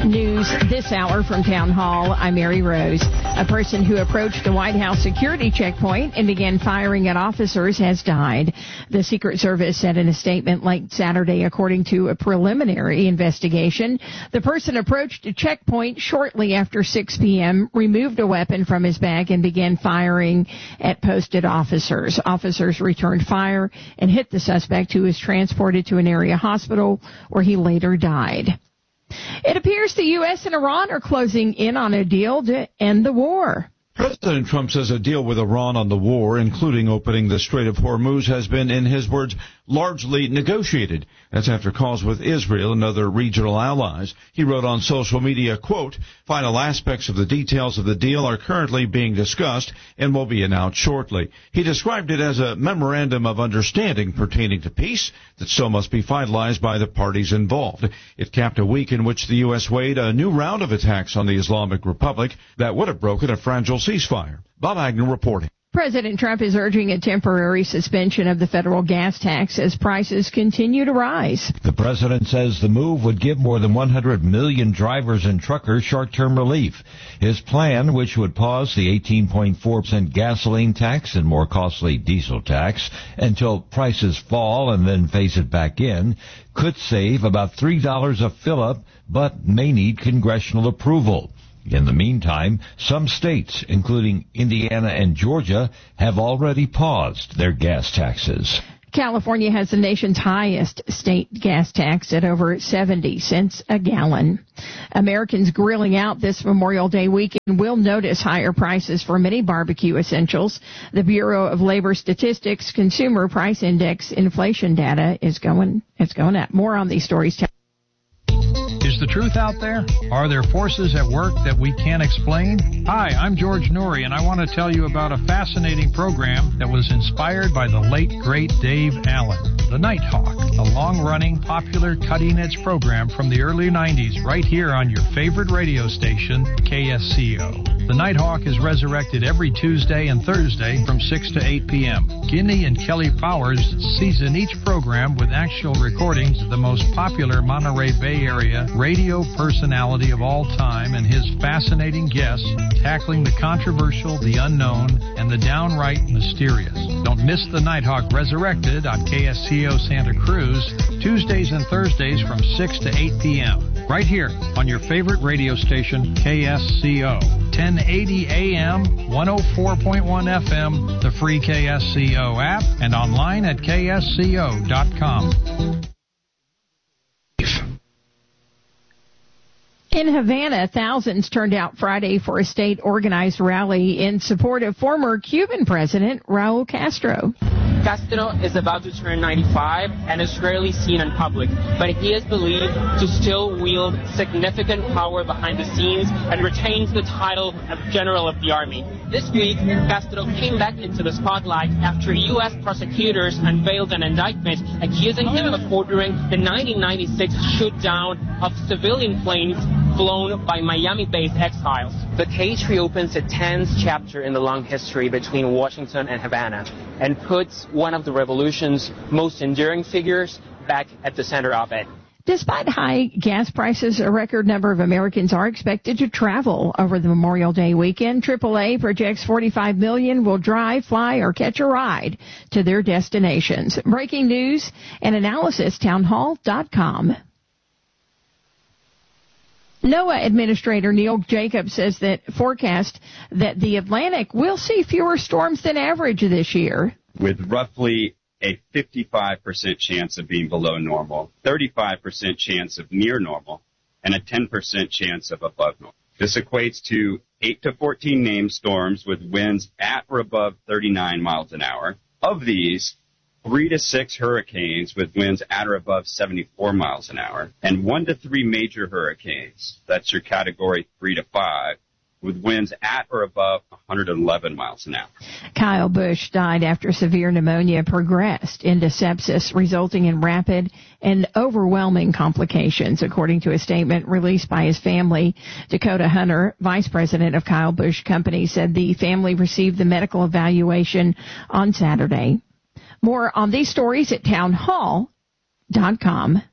News this hour from Town Hall. I'm Mary Rose. A person who approached the White House security checkpoint and began firing at officers has died. The Secret Service said in a statement late Saturday, according to a preliminary investigation, the person approached a checkpoint shortly after 6 p.m., removed a weapon from his bag, and began firing at posted officers. Officers returned fire and hit the suspect, who was transported to an area hospital where he later died. It appears the U.S. and Iran are closing in on a deal to end the war. President Trump says a deal with Iran on the war, including opening the Strait of Hormuz, has been, in his words, largely negotiated. That's after calls with Israel and other regional allies. He wrote on social media, quote, final aspects of the details of the deal are currently being discussed and will be announced shortly. He described it as a memorandum of understanding pertaining to peace that still must be finalized by the parties involved. It capped a week in which the U.S. waged a new round of attacks on the Islamic Republic that would have broken a fragile ceasefire. Bob Agnew reporting. President Trump is urging a temporary suspension of the federal gas tax as prices continue to rise. The president says the move would give more than 100 million drivers and truckers short-term relief. His plan, which would pause the 18.4% gasoline tax and more costly diesel tax until prices fall and then phase it back in, could save about $3 a fill-up, but may need congressional approval. In the meantime, some states, including Indiana and Georgia, have already paused their gas taxes. California has the nation's highest state gas tax at over 70 cents a gallon. Americans grilling out this Memorial Day weekend will notice higher prices for many barbecue essentials. The Bureau of Labor Statistics Consumer Price Index inflation data is going up. More on these stories. Is the truth out there? Are there forces at work that we can't explain? Hi, I'm George Norrie, and I want to tell you about a fascinating program that was inspired by the late, great Dave Allen. The Nighthawk, a long-running, popular, cutting-edge program from the early 90s right here on your favorite radio station, KSCO. The Nighthawk is resurrected every Tuesday and Thursday from 6 to 8 p.m. Guinea and Kelly Powers season each program with actual recordings of the most popular Monterey Bay Area radio personality of all time and his fascinating guests tackling the controversial, the unknown, and the downright mysterious. Don't miss the Nighthawk Resurrected on KSCO Santa Cruz, Tuesdays and Thursdays from 6 to 8 p.m. Right here on your favorite radio station, KSCO. 1080 AM, 104.1 FM, the free KSCO app, and online at ksco.com. In Havana, thousands turned out Friday for a state-organized rally in support of former Cuban President Raul Castro. Castro is about to turn 95 and is rarely seen in public, but he is believed to still wield significant power behind the scenes and retains the title of General of the Army. This week, Castro came back into the spotlight after U.S. prosecutors unveiled an indictment accusing him of ordering the 1996 shoot-down of civilian planes flown by Miami-based exiles. The case reopens a tense chapter in the long history between Washington and Havana and puts one of the revolution's most enduring figures back at the center of it. Despite high gas prices, a record number of Americans are expected to travel over the Memorial Day weekend. AAA projects 45 million will drive, fly, or catch a ride to their destinations. Breaking news and analysis, townhall.com. NOAA Administrator Neil Jacobs says that forecast that the Atlantic will see fewer storms than average this year. With roughly a 55% chance of being below normal, 35% chance of near normal, and a 10% chance of above normal. This equates to 8 to 14 named storms with winds at or above 39 miles an hour. Of these, 3 to 6 hurricanes with winds at or above 74 miles an hour, and 1 to 3 major hurricanes, that's your category 3 to 5, with winds at or above 111 miles an hour. Kyle Busch died after severe pneumonia progressed into sepsis, resulting in rapid and overwhelming complications, according to a statement released by his family. Dakota Hunter, vice president of Kyle Busch Company, said the family received the medical evaluation on Saturday. More on these stories at townhall.com.